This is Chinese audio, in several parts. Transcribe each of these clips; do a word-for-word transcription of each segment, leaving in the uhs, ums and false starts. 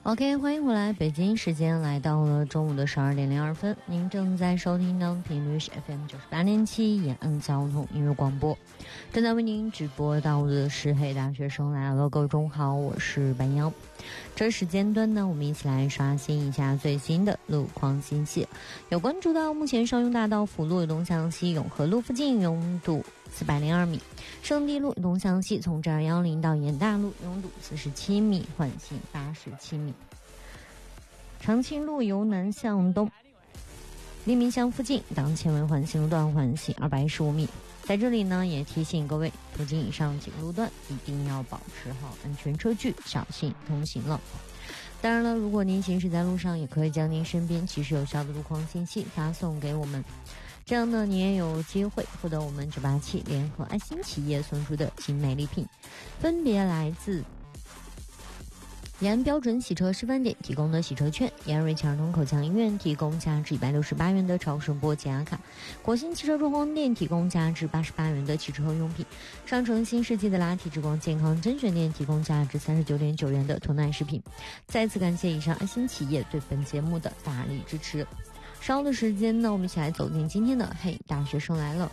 OK， 欢迎回来，北京时间来到了中午的十二点零二分，您正在收听的频率是 F M 九十八点七延安交通音乐广播，正在为您直播到的是黑大学生来了，各位中午好，我是白杨。这时间段呢，我们一起来刷新一下最新的路况信息。有关注到目前商用大道辅路东向西永和路附近拥堵四百零二米，圣地路东向西从这儿一零到延大路拥堵四十七米，缓行八十七米。长青路由南向东，黎明乡附近当前为缓行路段缓行二百一十五米。在这里呢，也提醒各位，途经以上几个路段一定要保持好安全车距，小心通行了。当然了，如果您行驶在路上，也可以将您身边其实有效的路况信息发送给我们，这样呢，你也有机会获得我们九八七联合爱心企业送出的精美礼品，分别来自延安标准洗车示范点提供的洗车券，延安瑞奇儿童口腔医院提供价值一百六十八元的超声波解压卡，国信汽车装潢店提供价值八十八元的汽车用品，上城新世纪的拉提之光健康甄选店提供价值三十九点九元的脱奶食品。再次感谢以上爱心企业对本节目的大力支持。稍后的时间呢，我们一起来走进今天的嘿大学生来了。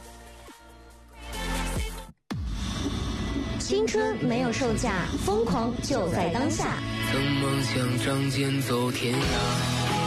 青春没有售价，疯狂就在当下。 曾梦想仗剑走天涯。